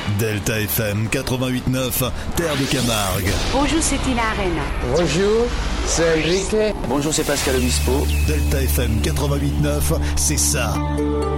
Delta FM 88.9, Terre de Camargue. Bonjour, c'est Tina Arena. Bonjour, c'est Enrique. Bonjour, c'est Pascal Obispo. Delta FM 88.9, c'est ça.